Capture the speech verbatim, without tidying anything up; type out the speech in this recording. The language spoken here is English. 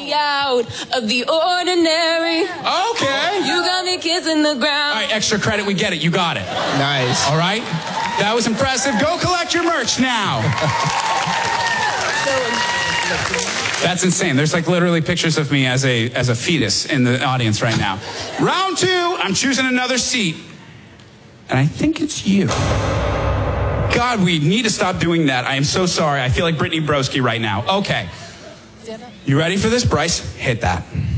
me out of the ordinary. Okay. You got me kissing the ground. All right, extra credit. We get it. You got it. Nice. All right. That was impressive. Go collect your merch now. That's insane. There's like literally pictures of me as a as a fetus in the audience right now. Round two, I'm choosing another seat. And I think it's you. God, we need to stop doing that. I am so sorry. I feel like Brittany Broski right now. Okay. You ready for this, Bryce? Hit that.